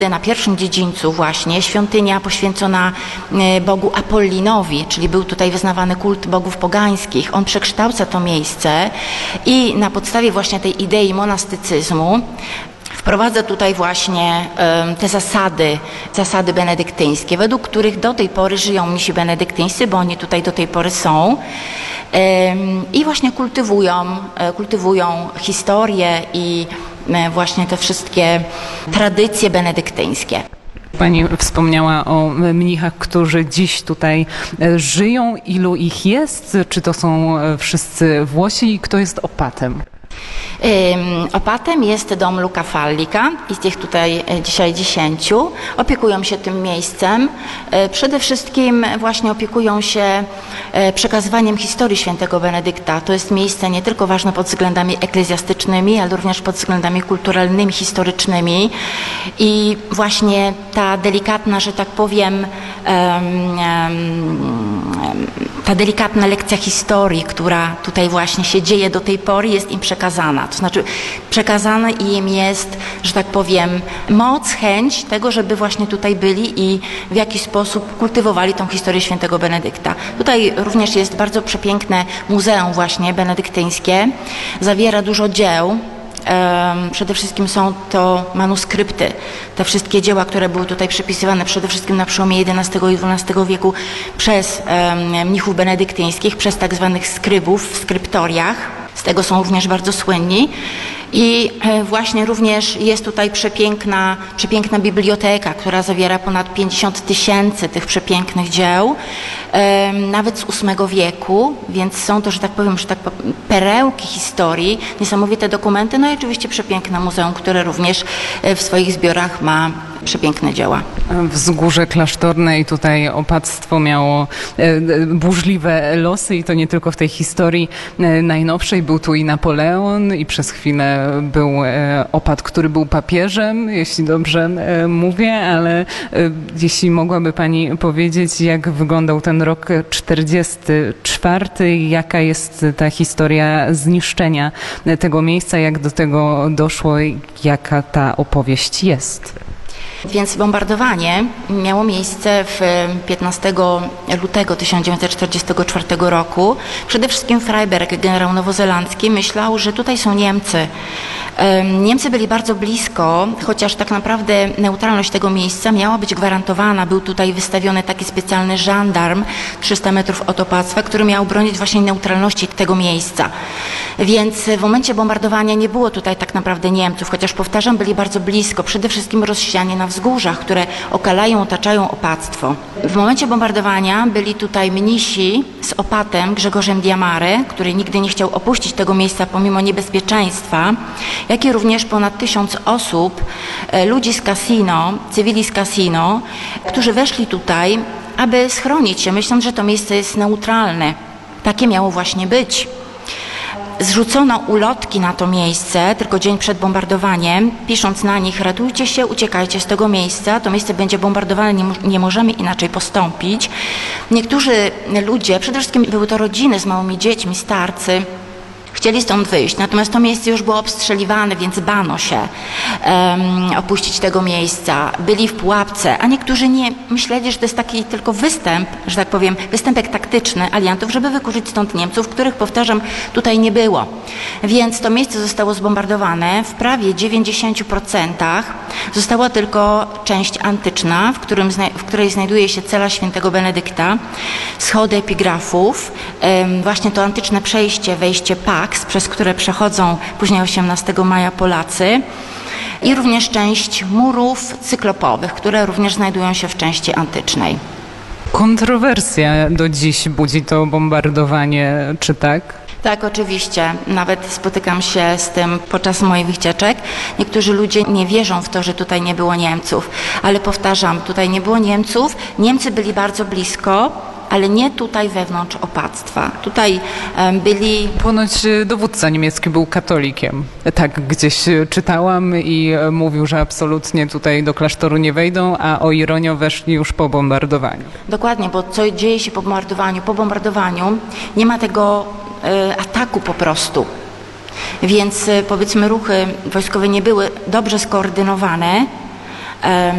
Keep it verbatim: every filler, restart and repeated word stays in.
Na pierwszym dziedzińcu właśnie świątynia poświęcona bogu Apollinowi, czyli był tutaj wyznawany kult bogów pogańskich. On przekształca to miejsce i na podstawie właśnie tej idei monastycyzmu wprowadza tutaj właśnie um, te zasady, zasady benedyktyńskie, według których do tej pory żyją mnisi benedyktyńscy, bo oni tutaj do tej pory są um, i właśnie kultywują, kultywują historię i właśnie te wszystkie tradycje benedyktyńskie. Pani wspomniała o mnichach, którzy dziś tutaj żyją. Ilu ich jest? Czy to są wszyscy Włosi i kto jest opatem? Opatem jest dom Luca Fallika, jest ich tutaj dzisiaj dziesięciu. Opiekują się tym miejscem. Przede wszystkim właśnie opiekują się przekazywaniem historii świętego Benedykta. To jest miejsce nie tylko ważne pod względami eklezjastycznymi, ale również pod względami kulturalnymi, historycznymi. I właśnie ta delikatna, że tak powiem, ta delikatna lekcja historii, która tutaj właśnie się dzieje do tej pory, jest im przekazana. To znaczy przekazane im jest, że tak powiem, moc, chęć tego, żeby właśnie tutaj byli i w jakiś sposób kultywowali tą historię świętego Benedykta. Tutaj również jest bardzo przepiękne muzeum właśnie benedyktyńskie. Zawiera dużo dzieł. Przede wszystkim są to manuskrypty. Te wszystkie dzieła, które były tutaj przepisywane przede wszystkim na przełomie jedenastego i dwunastego wieku przez mnichów benedyktyńskich, przez tak zwanych skrybów w skryptoriach. Z tego są również bardzo słynni. I właśnie również jest tutaj przepiękna, przepiękna biblioteka, która zawiera ponad pięćdziesiąt tysięcy tych przepięknych dzieł, nawet z ósmego wieku, więc są to, że tak powiem, że tak powiem, perełki historii, niesamowite dokumenty, no i oczywiście przepiękne muzeum, które również w swoich zbiorach ma przepiękne dzieła. Wzgórze Klasztorne i tutaj opactwo miało burzliwe losy i to nie tylko w tej historii najnowszej. Był tu i Napoleon i przez chwilę był opat, który był papieżem, jeśli dobrze mówię, ale jeśli mogłaby Pani powiedzieć, jak wyglądał ten rok czterdziesty czwarty, jaka jest ta historia zniszczenia tego miejsca, jak do tego doszło, jaka ta opowieść jest? Więc bombardowanie miało miejsce w piętnastego lutego tysiąc dziewięćset czterdziestego czwartego roku. Przede wszystkim Freyberg, generał nowozelandzki, myślał, że tutaj są Niemcy. Niemcy byli bardzo blisko, chociaż tak naprawdę neutralność tego miejsca miała być gwarantowana. Był tutaj wystawiony taki specjalny żandarm trzysta metrów od opactwa, który miał bronić właśnie neutralności tego miejsca. Więc w momencie bombardowania nie było tutaj tak naprawdę Niemców, chociaż powtarzam, byli bardzo blisko, przede wszystkim rozsiani na wzgórzach, które okalają, otaczają opactwo. W momencie bombardowania byli tutaj mnisi z opatem Grzegorzem Diamare, który nigdy nie chciał opuścić tego miejsca pomimo niebezpieczeństwa, jak i również ponad tysiąc osób, ludzi z Cassino, cywili z Cassino, którzy weszli tutaj, aby schronić się, myśląc, że to miejsce jest neutralne. Takie miało właśnie być. Zrzucono ulotki na to miejsce tylko dzień przed bombardowaniem, pisząc na nich: ratujcie się, uciekajcie z tego miejsca, to miejsce będzie bombardowane, nie, nie możemy inaczej postąpić. Niektórzy ludzie, przede wszystkim były to rodziny z małymi dziećmi, starcy, chcieli stąd wyjść, natomiast to miejsce już było obstrzeliwane, więc bano się um, opuścić tego miejsca. Byli w pułapce, a niektórzy nie myśleli, że to jest taki tylko występ, że tak powiem, występek taktyczny aliantów, żeby wykurzyć stąd Niemców, których, powtarzam, tutaj nie było. Więc to miejsce zostało zbombardowane. W prawie dziewięćdziesięciu procentach została tylko część antyczna, w, którym, w której znajduje się cela świętego Benedykta, schody epigrafów, um, właśnie to antyczne przejście, wejście P A K, przez które przechodzą później osiemnastego maja Polacy, i również część murów cyklopowych, które również znajdują się w części antycznej. Kontrowersja do dziś budzi to bombardowanie, czy tak? Tak, oczywiście. Nawet spotykam się z tym podczas moich wycieczek. Niektórzy ludzie nie wierzą w to, że tutaj nie było Niemców, ale powtarzam, tutaj nie było Niemców, Niemcy byli bardzo blisko, ale nie tutaj wewnątrz opactwa. Tutaj um, byli... Ponoć dowódca niemiecki był katolikiem. Tak gdzieś czytałam i mówił, że absolutnie tutaj do klasztoru nie wejdą, a o ironię weszli już po bombardowaniu. Dokładnie, bo co dzieje się po bombardowaniu? Po bombardowaniu nie ma tego e, ataku po prostu. Więc powiedzmy ruchy wojskowe nie były dobrze skoordynowane, em,